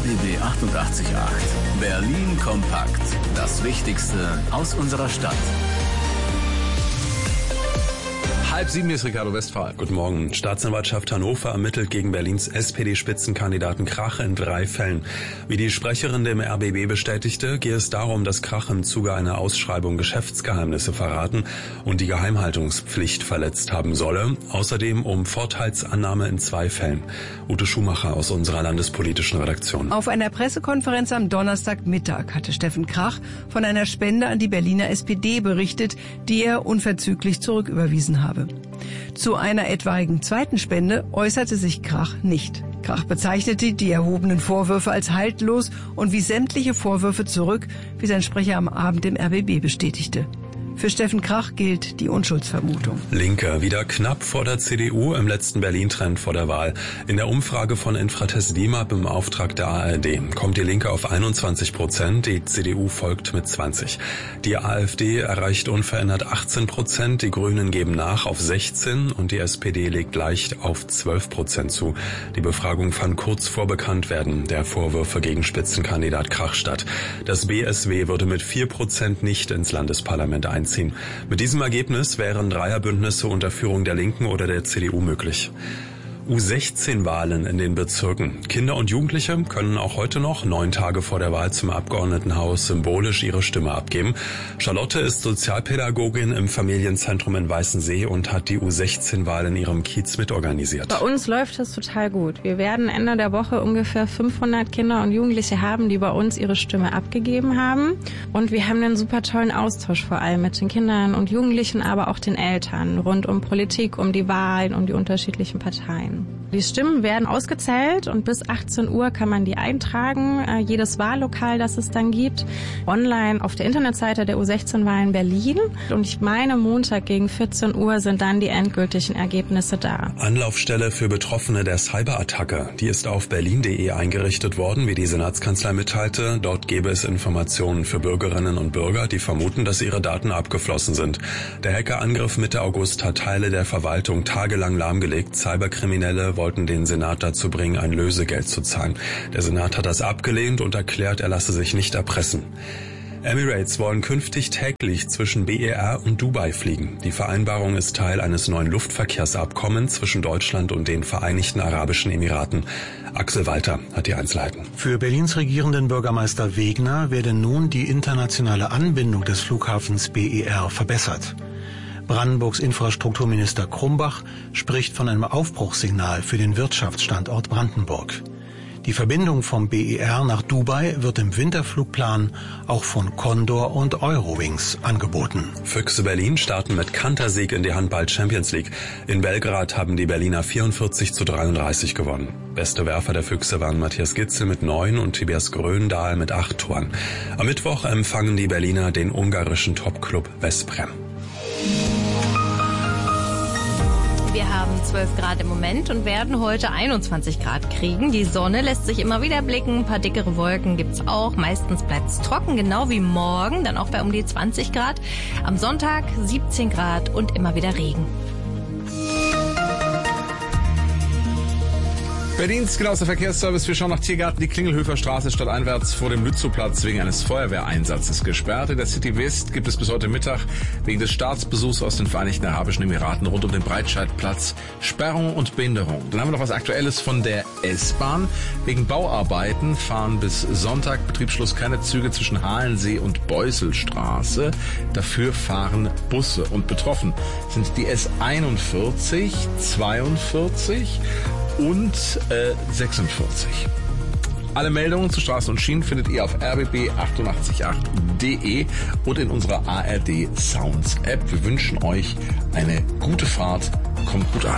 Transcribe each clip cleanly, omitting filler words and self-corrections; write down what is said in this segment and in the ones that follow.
RBB 88.8. Berlin kompakt. Das Wichtigste aus unserer Stadt. 6:30 ist Ricardo Westphal. Guten Morgen. Staatsanwaltschaft Hannover ermittelt gegen Berlins SPD-Spitzenkandidaten Krach in 3 Fällen. Wie die Sprecherin dem RBB bestätigte, gehe es darum, dass Krach im Zuge einer Ausschreibung Geschäftsgeheimnisse verraten und die Geheimhaltungspflicht verletzt haben solle. Außerdem um Vorteilsannahme in 2 Fällen. Ute Schumacher aus unserer landespolitischen Redaktion. Auf einer Pressekonferenz am Donnerstagmittag hatte Steffen Krach von einer Spende an die Berliner SPD berichtet, die er unverzüglich zurücküberwiesen habe. Zu einer etwaigen zweiten Spende äußerte sich Krach nicht. Krach bezeichnete die erhobenen Vorwürfe als haltlos und wies sämtliche Vorwürfe zurück, wie sein Sprecher am Abend im RBB bestätigte. Für Steffen Krach gilt die Unschuldsvermutung. Linke wieder knapp vor der CDU im letzten Berlin-Trend vor der Wahl. In der Umfrage von Infratest DIMAP im Auftrag der ARD kommt die Linke auf 21%, die CDU folgt mit 20%. Die AfD erreicht unverändert 18%, die Grünen geben nach auf 16% und die SPD legt leicht auf 12% zu. Die Befragung fand kurz vor Bekanntwerden der Vorwürfe gegen Spitzenkandidat Krach statt. Das BSW würde mit 4% nicht ins Landesparlament einziehen. Mit diesem Ergebnis wären Dreierbündnisse unter Führung der Linken oder der CDU möglich. U16-Wahlen in den Bezirken. Kinder und Jugendliche können auch heute noch 9 Tage vor der Wahl zum Abgeordnetenhaus symbolisch ihre Stimme abgeben. Charlotte ist Sozialpädagogin im Familienzentrum in Weißensee und hat die U16-Wahl in ihrem Kiez mitorganisiert. Bei uns läuft es total gut. Wir werden Ende der Woche ungefähr 500 Kinder und Jugendliche haben, die bei uns ihre Stimme abgegeben haben. Und wir haben einen super tollen Austausch vor allem mit den Kindern und Jugendlichen, aber auch den Eltern rund um Politik, um die Wahlen, um die unterschiedlichen Parteien. Die Stimmen werden ausgezählt und bis 18 Uhr kann man die eintragen. Jedes Wahllokal, das es dann gibt, online auf der Internetseite der U16-Wahlen Berlin. Und ich meine, Montag gegen 14 Uhr sind dann die endgültigen Ergebnisse da. Anlaufstelle für Betroffene der Cyberattacke. Die ist auf berlin.de eingerichtet worden, wie die Senatskanzlei mitteilte. Dort gäbe es Informationen für Bürgerinnen und Bürger, die vermuten, dass ihre Daten abgeflossen sind. Der Hackerangriff Mitte August hat Teile der Verwaltung tagelang lahmgelegt. Cyberkriminelle wollten den Senat dazu bringen, ein Lösegeld zu zahlen. Der Senat hat das abgelehnt und erklärt, er lasse sich nicht erpressen. Emirates wollen künftig täglich zwischen BER und Dubai fliegen. Die Vereinbarung ist Teil eines neuen Luftverkehrsabkommens zwischen Deutschland und den Vereinigten Arabischen Emiraten. Axel Walter hat die Einzelheiten. Für Berlins regierenden Bürgermeister Wegner werde nun die internationale Anbindung des Flughafens BER verbessert. Brandenburgs Infrastrukturminister Krumbach spricht von einem Aufbruchssignal für den Wirtschaftsstandort Brandenburg. Die Verbindung vom BER nach Dubai wird im Winterflugplan auch von Condor und Eurowings angeboten. Füchse Berlin starten mit Kantersieg in die Handball-Champions League. In Belgrad haben die Berliner 44:33 gewonnen. Beste Werfer der Füchse waren Matthias Gitzel mit 9 und Tobias Gröndahl mit 8 Toren. Am Mittwoch empfangen die Berliner den ungarischen Topclub Veszprém. Wir haben 12 Grad im Moment und werden heute 21 Grad kriegen. Die Sonne lässt sich immer wieder blicken. Ein paar dickere Wolken gibt's auch. Meistens bleibt's trocken, genau wie morgen. Dann auch bei um die 20 Grad. Am Sonntag 17 Grad und immer wieder Regen. Berlins genauester Verkehrsservice. Wir schauen nach Tiergarten. Die Klingelhöfer Straße stadteinwärts vor dem Lützowplatz wegen eines Feuerwehreinsatzes gesperrt. In der City West gibt es bis heute Mittag wegen des Staatsbesuchs aus den Vereinigten Arabischen Emiraten rund um den Breitscheidplatz Sperrung und Behinderung. Dann haben wir noch was Aktuelles von der S-Bahn. Wegen Bauarbeiten fahren bis Sonntag Betriebsschluss keine Züge zwischen Halensee und Beusselstraße. Dafür fahren Busse. Und betroffen sind die S41, 42 und 46. Alle Meldungen zu Straßen und Schienen findet ihr auf rbb888.de und in unserer ARD Sounds App. Wir wünschen euch eine gute Fahrt. Kommt gut an.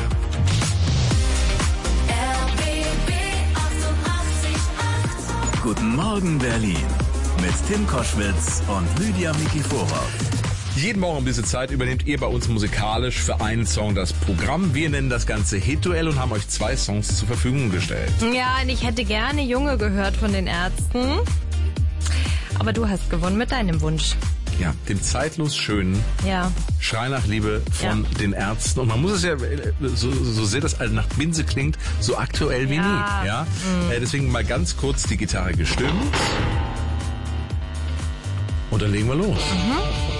Guten Morgen Berlin mit Tim Koschwitz und Lydia Mikiforov. Jeden Morgen um diese Zeit übernehmt ihr bei uns musikalisch für einen Song das Programm. Wir nennen das Ganze Hit-Duell und haben euch 2 Songs zur Verfügung gestellt. Ja, und ich hätte gerne Junge gehört von den Ärzten. Aber du hast gewonnen mit deinem Wunsch. dem zeitlos schönen Schrei nach Liebe von den Ärzten. Und man muss es ja, so sehr das nach Binse klingt, so aktuell wie nie. Ja? Deswegen mal ganz kurz die Gitarre gestimmt. Und dann legen wir los.